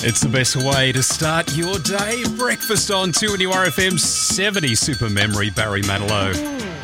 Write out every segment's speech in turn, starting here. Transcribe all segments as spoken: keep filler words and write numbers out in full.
It's the best way to start your day. Breakfast on two and R F M seventy Super Memory, Barry Manilow.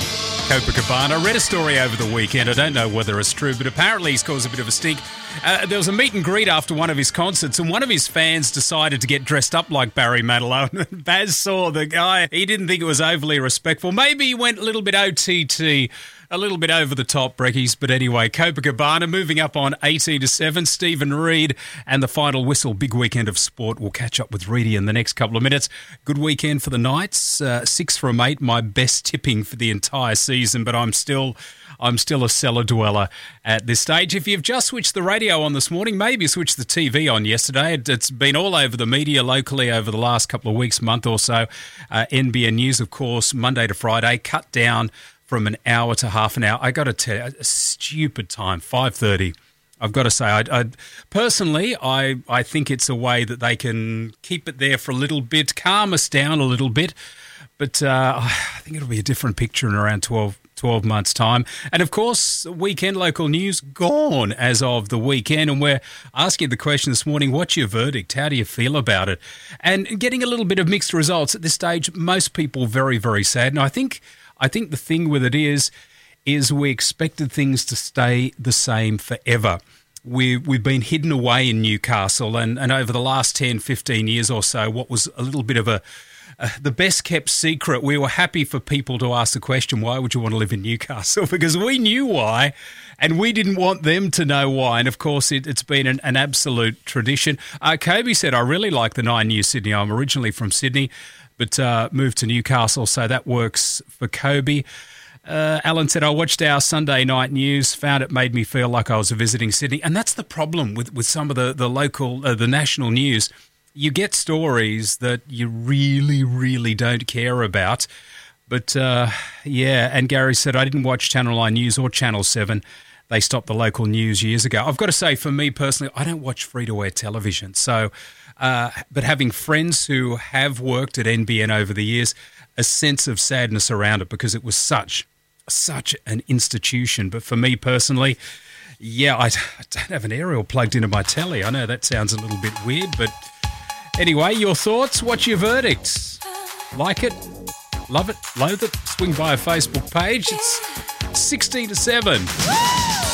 Copacabana. Read a story over the weekend. I don't know whether it's true, but apparently he's caused a bit of a stink. Uh, there was a meet and greet after one of his concerts, and one of his fans decided to get dressed up like Barry Manilow. Baz saw the guy. He didn't think it was overly respectful. Maybe he went a little bit O T T, a little bit over the top, Breckies. But anyway, Copacabana moving up on eighteen to seven. Stephen Reid and the final whistle. Big weekend of sport. We'll catch up with Reedy in the next couple of minutes. Good weekend for the Knights. Uh, six from eight. My best tipping for the entire season, but I'm still... I'm still a cellar dweller at this stage. If you've just switched the radio on this morning, maybe switched the T V on yesterday. It, it's been all over the media locally over the last couple of weeks, month or so. Uh, N B N News, of course, Monday to Friday, cut down from an hour to half an hour. I got to tell you, a stupid time, five thirty. I've got to say, I, I personally, I, I think it's a way that they can keep it there for a little bit, calm us down a little bit. But uh, I think it'll be a different picture in around twelve, twelve months' time. And, of course, weekend local news gone as of the weekend. And we're asking the question this morning, what's your verdict? How do you feel about it? And getting a little bit of mixed results at this stage. Most people very, very sad. And I think, I think the thing with it is, is we expected things to stay the same forever. We, we've been hidden away in Newcastle. And, and over the last ten, fifteen years or so, what was a little bit of a... Uh, the best-kept secret, we were happy for people to ask the question, why would you want to live in Newcastle? Because we knew why, and we didn't want them to know why. And, of course, it, it's been an, an absolute tradition. Uh, Kobe said, I really like the Nine News Sydney. I'm originally from Sydney, but uh, moved to Newcastle, so that works for Kobe. Uh, Alan said, I watched our Sunday night news, found it made me feel like I was visiting Sydney. And that's the problem with, with some of the, the local, uh, the national news. You get stories that you really, really don't care about. But, uh, yeah, and Gary said, I didn't watch Channel nine News or Channel seven. They stopped the local news years ago. I've got to say, for me personally, I don't watch free-to-air television. So, uh, but having friends who have worked at N B N over the years, a sense of sadness around it because it was such, such an institution. But for me personally, yeah, I, I don't have an aerial plugged into my telly. I know that sounds a little bit weird, but... Anyway, your thoughts? What's your verdict? Like it? Love it? Loathe it? Swing by a Facebook page. It's sixteen to seven.